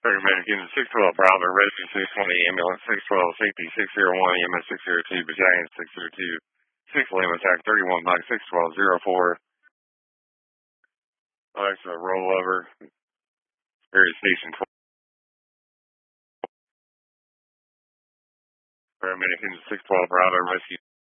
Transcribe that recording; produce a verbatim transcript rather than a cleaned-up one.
Paramedic Unit six twelve, Browser, Rescue six twenty, Ambulance six twelve, Safety six oh one, E M S six oh two, Battalion six oh two, six Limb Attack thirty-one, Mike six twelve, oh four. Alexa, roll over. Area Station twelve. Paramedic Unit six twelve, Browser, Rescue